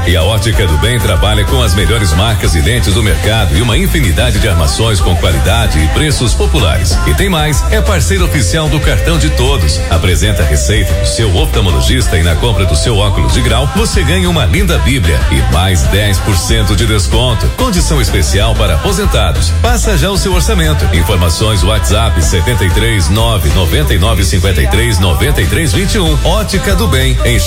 E a Ótica do Bem trabalha com as melhores marcas de lentes do mercado e uma infinidade de armações com qualidade e preços populares. E tem mais, é parceiro oficial do Cartão de Todos. Apresenta a receita do seu oftalmologista e na compra do seu óculos de grau, você ganha uma linda bíblia e mais 10% de desconto. Condição especial para aposentados. Faça já o seu orçamento. Informações WhatsApp 73 999 53 93 21. Ótica do Bem, em